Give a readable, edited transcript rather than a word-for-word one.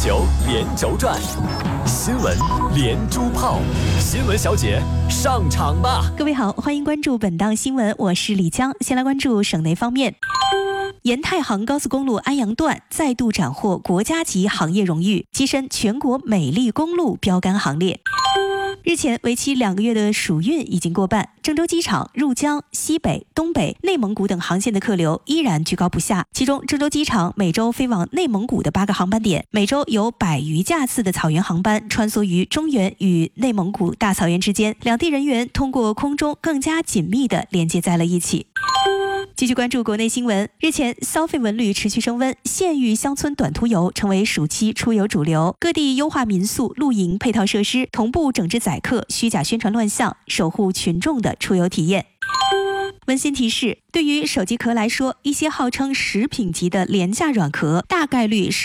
球连轴转，新闻连珠炮，新闻小姐上场吧！ 各位好，欢迎关注本档新闻，我是李江。先来关注省内方面。沿太行高速公路安阳段再度斩获国家级行业荣誉，跻身全国美丽公路标杆行列。日前，为期2个月的暑运已经过半，郑州机场入江、西北、东北、内蒙古等航线的客流依然居高不下。其中，郑州机场每周飞往内蒙古的8个航班点，每周有100余架次的草原航班穿梭于中原与内蒙古大草原之间，两地人员通过空中更加紧密地连接在了一起。继续关注国内新闻。日前，消费文旅持续升温，县域乡村短途游成为暑期出游主流。各地优化民宿、露营配套设施，同步整治宰客、虚假宣传乱象，守护群众的出游体验。温馨提示：对于手机壳来说，一些号称食品级的廉价软壳，大概率是